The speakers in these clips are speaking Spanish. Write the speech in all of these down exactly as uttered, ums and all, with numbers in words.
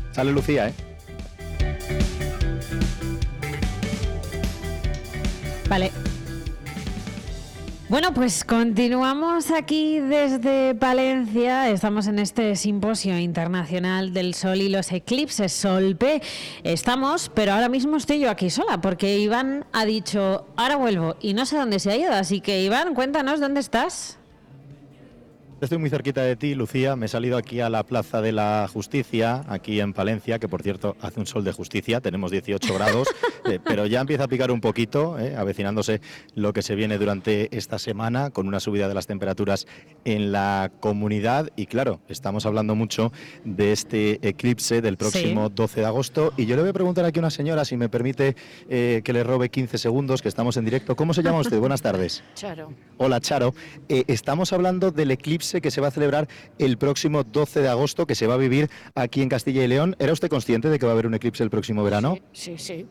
Sale Lucía, ¿eh? Vale. Bueno, pues continuamos aquí desde Palencia. Estamos en este Simposio Internacional del Sol y los Eclipses, SOLPE. Estamos, pero ahora mismo estoy yo aquí sola, porque Iván ha dicho, ahora vuelvo, y no sé dónde se ha ido. Así que, Iván, cuéntanos, ¿dónde estás? Estoy muy cerquita de ti, Lucía. Me he salido aquí a la Plaza de la Justicia, aquí en Palencia, que por cierto hace un sol de justicia, tenemos dieciocho grados, eh, pero ya empieza a picar un poquito, eh, avecinándose lo que se viene durante esta semana, con una subida de las temperaturas en la comunidad. Y claro, estamos hablando mucho de este eclipse del próximo sí. doce de agosto. Y yo le voy a preguntar aquí a una señora, si me permite eh, que le robe quince segundos, que estamos en directo. ¿Cómo se llama usted? Buenas tardes. Charo. Hola, Charo. Eh, estamos hablando del eclipse que se va a celebrar el próximo doce de agosto, que se va a vivir aquí en Castilla y León. ¿Era usted consciente de que va a haber un eclipse el próximo verano? Sí, sí, sí.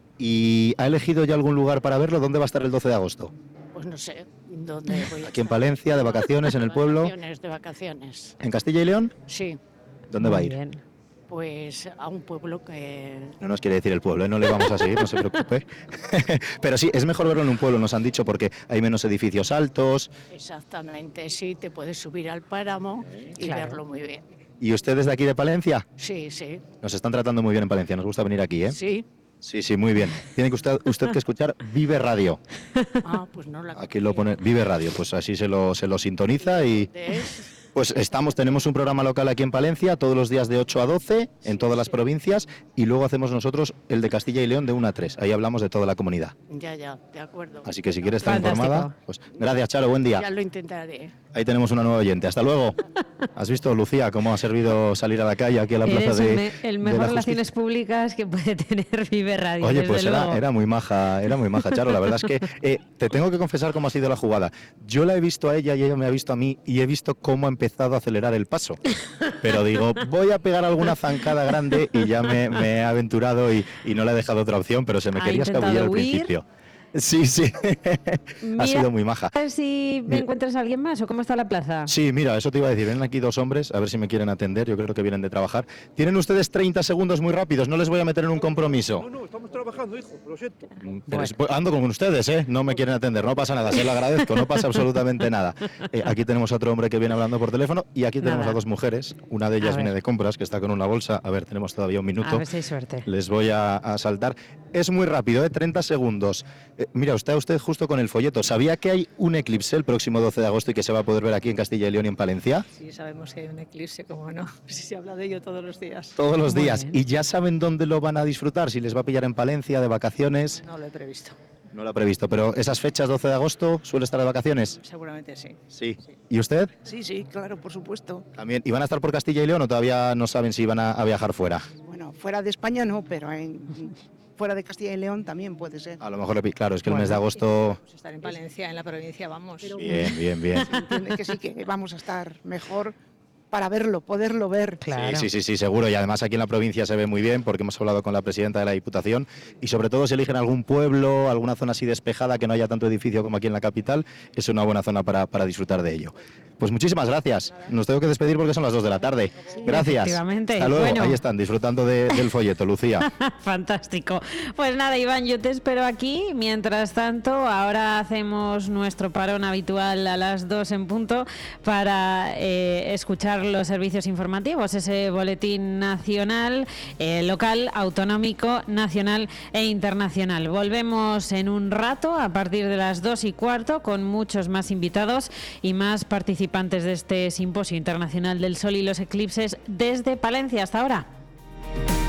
¿Y ha elegido ya algún lugar para verlo? ¿Dónde va a estar el doce de agosto? Pues no sé, ¿dónde voy a Aquí en Palencia, de vacaciones, en el pueblo. De vacaciones, de vacaciones. ¿En Castilla y León? Sí. ¿Dónde Muy va a ir? Bien. Pues a un pueblo que... No nos quiere decir el pueblo, ¿eh? No le vamos a seguir, no se preocupe. Pero sí, es mejor verlo en un pueblo, nos han dicho, porque hay menos edificios altos. Exactamente, sí, te puedes subir al páramo y Claro. verlo muy bien. ¿Y usted desde aquí de Palencia? Sí, sí. Nos están tratando muy bien en Palencia, nos gusta venir aquí, ¿eh? Sí. Sí, sí, muy bien. Tiene que usted, usted que escuchar Vive Radio. Ah, pues no la Aquí lo pone Vive Radio, pues así se lo, se lo sintoniza y... ¿Dónde es? Pues estamos, tenemos un programa local aquí en Palencia, todos los días de ocho a doce, en todas las provincias, y luego hacemos nosotros el de Castilla y León de una a tres. Ahí hablamos de toda la comunidad. Ya, ya, de acuerdo. Así que si quieres estar Fantástico. informada, pues gracias, Charo, buen día. Ya lo intentaré. Ahí tenemos una nueva oyente. Hasta luego. ¿Has visto, Lucía, cómo ha servido salir a la calle aquí a la plaza Eres de el, me- el de mejor la relaciones Justicia? públicas que puede tener Vive Radio. Oye, desde pues luego. era, era muy maja, era muy maja, Charo. La verdad es que eh, te tengo que confesar cómo ha sido la jugada. Yo la he visto a ella y ella me ha visto a mí y he visto cómo ha empezado a acelerar el paso. Pero digo, voy a pegar alguna zancada grande y ya me, me he aventurado y, y no le he dejado otra opción, pero se me Ha quería intentado escabullir al huir. principio. Sí, sí. Ha Mira, sido muy maja. A ver si me Mira. encuentras a alguien más o cómo está la plaza. Sí, mira, eso te iba a decir. Vienen aquí dos hombres, a ver si me quieren atender. Yo creo que vienen de trabajar. Tienen ustedes treinta segundos muy rápidos, no les voy a meter en un compromiso. No, no, estamos trabajando, hijo, lo siento. Pero es- pues, ando con ustedes, ¿eh? No me quieren atender, no pasa nada, se lo agradezco, no pasa absolutamente nada. Eh, aquí tenemos a otro hombre que viene hablando por teléfono y aquí tenemos Nada. a dos mujeres. Una de ellas A viene ver. de compras, que está con una bolsa. A ver, tenemos todavía un A minuto. ver si hay suerte. Les voy a, a saltar. Es muy rápido, ¿eh? treinta segundos. Eh, mira, está usted justo con el folleto. ¿Sabía que hay un eclipse el próximo doce de agosto y que se va a poder ver aquí en Castilla y León y en Palencia? Sí, sabemos que hay un eclipse, como no. Si se habla de ello todos los días. Todos los Muy días. bien. ¿Y ya saben dónde lo van a disfrutar? Si les va a pillar en Palencia, de vacaciones. No lo he previsto. No lo ha previsto, pero esas fechas, doce de agosto, ¿suele estar de vacaciones? Seguramente sí. Sí. ¿Y usted? Sí, sí, claro, por supuesto. También. ¿Y van a estar por Castilla y León o todavía no saben si van a, a viajar fuera? Bueno, fuera de España no, pero en, fuera de Castilla y León también puede ser. A lo mejor, le pi- claro, es que el Bueno. mes de agosto... Vamos a estar en Palencia, en la provincia, vamos. Bien, bien, bien. Entiende que sí, que vamos a estar mejor para verlo, poderlo ver. Claro. Sí, sí, sí, sí, seguro. Y además aquí en la provincia se ve muy bien porque hemos hablado con la presidenta de la Diputación y sobre todo si eligen algún pueblo, alguna zona así despejada que no haya tanto edificio como aquí en la capital, es una buena zona para, para disfrutar de ello. Pues muchísimas gracias. Nos tengo que despedir porque son las dos de la tarde. Gracias. efectivamente. Hasta luego. Bueno. Ahí están, disfrutando de- del folleto, Lucía. Fantástico. Pues nada, Iván, yo te espero aquí. Mientras tanto, ahora hacemos nuestro parón habitual a las dos en punto para eh, escuchar los servicios informativos, ese boletín nacional, eh, local, autonómico, nacional e internacional. Volvemos en un rato a partir de las dos y cuarto con muchos más invitados y más participantes de este Simposio Internacional del Sol y los Eclipses desde Palencia. Hasta ahora.